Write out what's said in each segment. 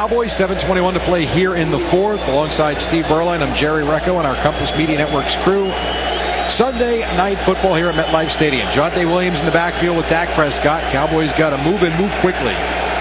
Cowboys. 7:21 to play here in the fourth. Alongside Steve Berline, I'm Jerry Recco and our Compass Media Network's crew. Sunday night football here at MetLife Stadium. Jonte Williams in the backfield with Dak Prescott. Cowboys got to move and move quickly.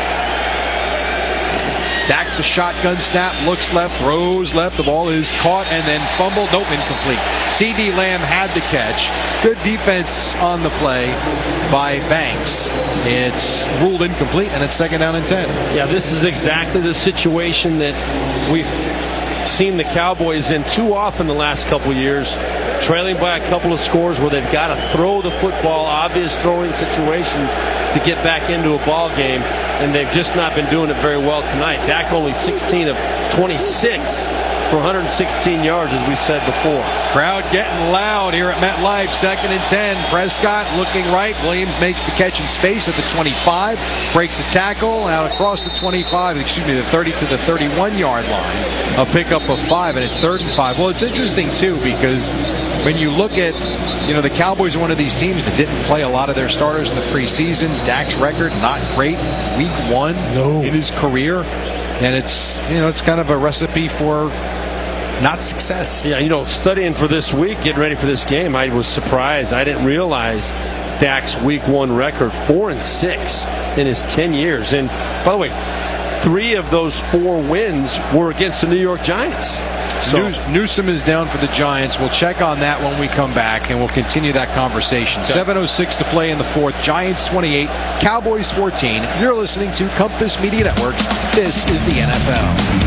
Dak, the shotgun snap, looks left, throws left. The ball is caught and then fumbled. Nope, incomplete. C.D. Lamb had the catch. Good defense on the play by Banks. It's ruled incomplete, and it's 2nd down and 10. Yeah, this is exactly the situation that we've seen the Cowboys in too often the last couple years, trailing by a couple of scores where they've got to throw the football, obvious throwing situations to get back into a ball game, and they've just not been doing it very well tonight. Dak only 16 of 26 for 116 yards, as we said before. Crowd getting loud here at MetLife. 2nd and 10. Prescott looking right. Williams makes the catch in space at the 25. Breaks a tackle out across the 25. The 30 to the 31-yard line. A pickup of 5, and it's 3rd and 5. Well, it's interesting, too, because when you look at, the Cowboys are one of these teams that didn't play a lot of their starters in the preseason. Dak's record, not great. Week 1 in his career. And it's kind of a recipe for not success. Yeah, studying for this week, getting ready for this game, I was surprised. I didn't realize Dak's Week 1 record, 4-6 in his 10 years. And by the way, 3 of those 4 wins were against the New York Giants. So Newsome is down for the Giants. We'll check on that when we come back, and we'll continue that conversation. Okay. 7:06 to play in the fourth. Giants 28, Cowboys 14. You're listening to Compass Media Networks. This is the NFL.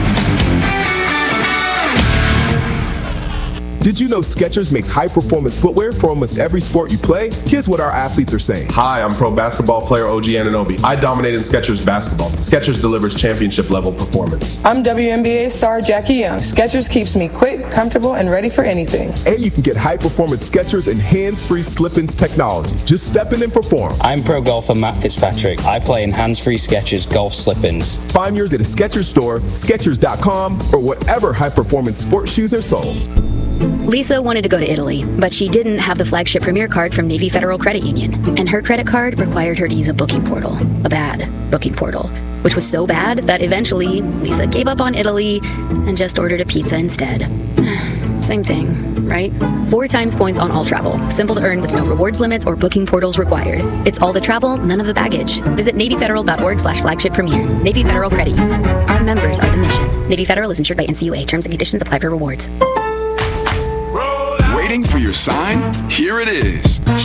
Did you know Skechers makes high-performance footwear for almost every sport you play? Here's what our athletes are saying. Hi, I'm pro basketball player OG Anunoby. I dominate in Skechers basketball. Skechers delivers championship-level performance. I'm WNBA star Jackie Young. Skechers keeps me quick, comfortable, and ready for anything. And you can get high-performance Skechers and hands-free slip-ins technology. Just step in and perform. I'm pro golfer Matt Fitzpatrick. I play in hands-free Skechers golf slip-ins. Find yours at a Skechers store, Skechers.com, or whatever high-performance sports shoes are sold. Lisa wanted to go to Italy, but she didn't have the flagship Premier card from Navy Federal Credit Union, and her credit card required her to use a booking portal, a bad booking portal, which was so bad that eventually Lisa gave up on Italy and just ordered a pizza instead. Same thing, right? 4 times points on all travel. Simple to earn with no rewards limits or booking portals required. It's all the travel, none of the baggage. Visit NavyFederal.org/flagship premier. Navy Federal Credit Union. Our members are the mission. Navy Federal is insured by NCUA. Terms and conditions apply for rewards. Waiting for your sign? Here it is.